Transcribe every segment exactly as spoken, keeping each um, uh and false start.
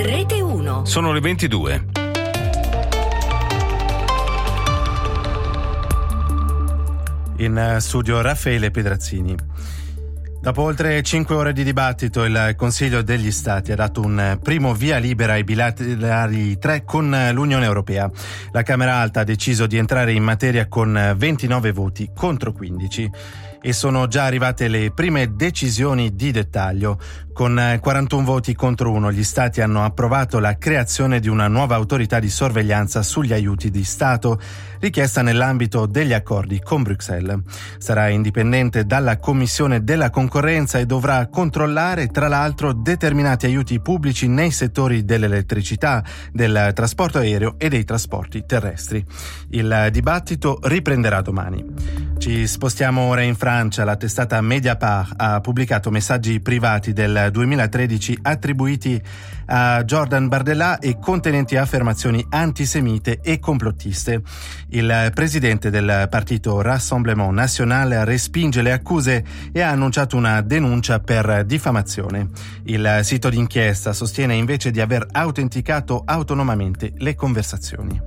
Rete uno. Sono le ventidue. In studio Raffaele Pedrazzini. Dopo oltre cinque ore di dibattito, il Consiglio degli Stati ha dato un primo via libera ai bilaterali tre con l'Unione Europea. La Camera Alta ha deciso di entrare in materia con ventinove voti contro quindici. E sono già arrivate le prime decisioni di dettaglio. Con quarantuno voti contro uno, gli Stati hanno approvato la creazione di una nuova autorità di sorveglianza sugli aiuti di Stato, richiesta nell'ambito degli accordi con Bruxelles. Sarà indipendente dalla Commissione della Concorrenza e dovrà controllare, tra l'altro, determinati aiuti pubblici nei settori dell'elettricità, del trasporto aereo e dei trasporti terrestri. Il dibattito riprenderà domani. Ci spostiamo ora in Francia. La testata Mediapart ha pubblicato messaggi privati del duemilatredici attribuiti a Jordan Bardella e contenenti affermazioni antisemite e complottiste. Il presidente del partito Rassemblement National respinge le accuse e ha annunciato una denuncia per diffamazione. Il sito d'inchiesta sostiene invece di aver autenticato autonomamente le conversazioni.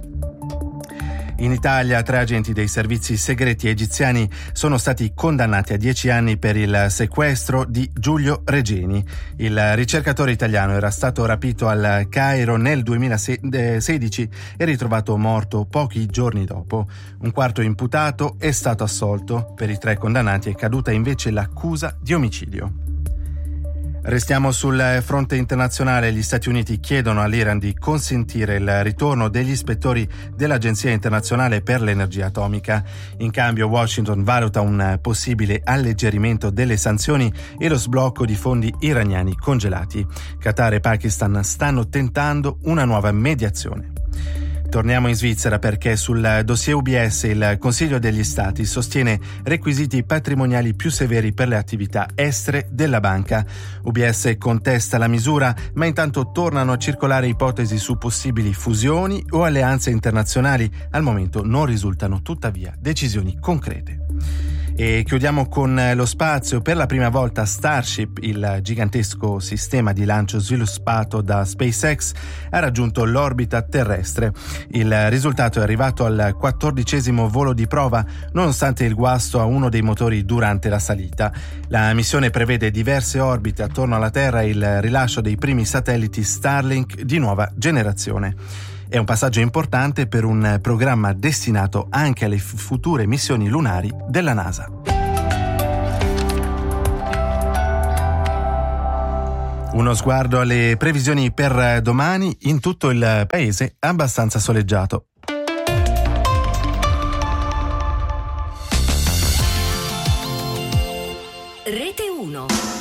In Italia, tre agenti dei servizi segreti egiziani sono stati condannati a dieci anni per il sequestro di Giulio Regeni. Il ricercatore italiano era stato rapito al Cairo nel duemilasedici e ritrovato morto pochi giorni dopo. Un quarto imputato è stato assolto. Per i tre condannati è caduta invece l'accusa di omicidio. Restiamo sul fronte internazionale. Gli Stati Uniti chiedono all'Iran di consentire il ritorno degli ispettori dell'Agenzia internazionale per l'energia atomica. In cambio, Washington valuta un possibile alleggerimento delle sanzioni e lo sblocco di fondi iraniani congelati. Qatar e Pakistan stanno tentando una nuova mediazione. Torniamo in Svizzera perché sul dossier U B S il Consiglio degli Stati sostiene requisiti patrimoniali più severi per le attività estere della banca. U B S contesta la misura, ma intanto tornano a circolare ipotesi su possibili fusioni o alleanze internazionali. Al momento non risultano tuttavia decisioni concrete. E chiudiamo con lo spazio. Per la prima volta Starship, il gigantesco sistema di lancio sviluppato da SpaceX, ha raggiunto l'orbita terrestre. Il risultato è arrivato al quattordicesimo volo di prova, nonostante il guasto a uno dei motori durante la salita. La missione prevede diverse orbite attorno alla Terra e il rilascio dei primi satelliti Starlink di nuova generazione. È un passaggio importante per un programma destinato anche alle f- future missioni lunari della NASA. Uno sguardo alle previsioni per domani. In tutto il paese abbastanza soleggiato. Rete uno.